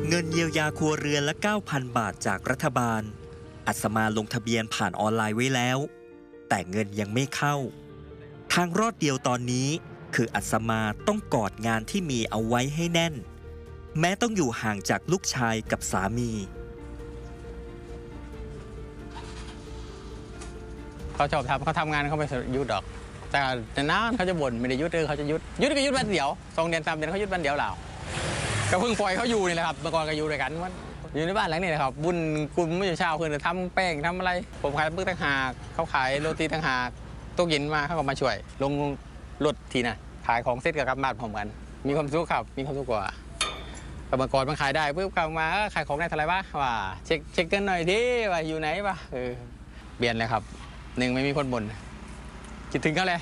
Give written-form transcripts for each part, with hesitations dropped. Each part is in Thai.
เงินเยียวยาครัวเรือนละ 9,000 บาทจากรัฐบาลอัศมาลงทะเบียนผ่านออนไลน์ไว้แล้วแต่เงินยังไม่เข้าทางรอดเดียวตอนนี้คืออัศมาต้องกอดงานที่มีเอาไว้ให้แน่นแม้ต้องอยู่ห่างจากลูกชายกับสามีเขาชอบทำเขาทำงานเขาไม่ยุดดอกแต่นานเขาจะบ่นไม่ได้ยุดเขาจะยุดก็ยุดวันเดียว2 เดือน 3 เดือนเขายุดวันเดียวเราก็เพิ่งปล่อยเขาอยู่นี่แหละครับเมื่อก่อนก็อยู่ด้วยกันอยู่ในบ้านหลังนี้นะครับบุญกลุ่มไม่ใช่เช้าคืนทำแป้งทำอะไรผมขายปึ๊กต่างหากเขาขายโรตีต่างหากตกเย็นมาเขาก็มาช่วยลงรถทีนะขายของเสร็จกับกลับบ้านพร้อมกันมีความสุขครับมีความสุขกว่าเมื่อก่อนมันขายได้ปุ๊บกลับมาขายของได้เท่าไหร่วะว่าเช็คกันหน่อยดิว่าอยู่ไหนวะเปลี่ยนเลยครับ1ไม่มีคนบ่นคิดถึงเขาเลย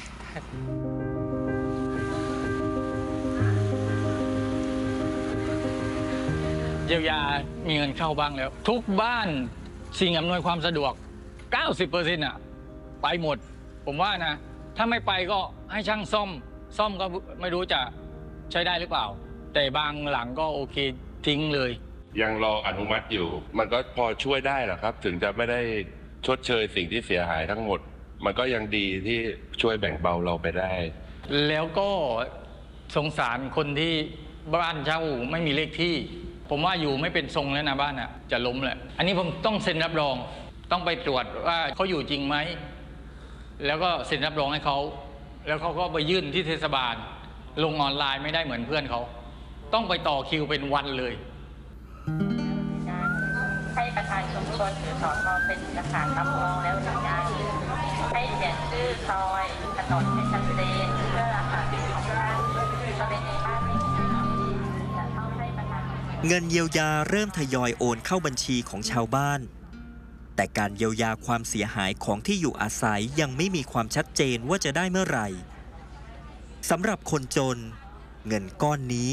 เยียวยามีเงินเข้าบ้างแล้วทุกบ้านสิ่งอำนวยความสะดวก 90% ไปหมดผมว่านะถ้าไม่ไปก็ให้ช่างซ่อมก็ไม่รู้จะใช้ได้หรือเปล่าแต่บางหลังก็โอเคทิ้งเลยยังรออนุมัติอยู่มันก็พอช่วยได้แหละครับถึงจะไม่ได้ชดเชยสิ่งที่เสียหายทั้งหมดมันก็ยังดีที่ช่วยแบ่งเบาเราไปได้แล้วก็สงสารคนที่บ้านเช่าไม่มีเลขที่ผมว่าอยู่ไม่เป็นทรงแล้วนะบ้านจะล้มแหละอันนี้ผมต้องเซ็นรับรองต้องไปตรวจว่าเขาอยู่จริงไหมแล้วก็เซ็นรับรองให้เขาแล้วเขาก็ไปยื่นที่เทศบาลลงออนไลน์ไม่ได้เหมือนเพื่อนเขาต้องไปต่อคิวเป็นวันเลยให้ประธานชุมชนหรือสทเป็นเอกสารรับรองแล้วหนึ่งงานให้เขียนชื่อซอยถนนให้ชัดเจนเพื่อหาสิ่งของบ้านก็เป็นในบ้านไม่จะต้องให้ประธานเงินเยียวยาเริ่มทยอยโอนเข้าบัญชีของชาวบ้านแต่การเยียวยาความเสียหายของที่อยู่อาศัยยังไม่มีความชัดเจนว่าจะได้เมื่อไหร่สำหรับคนจนเงินก้อนนี้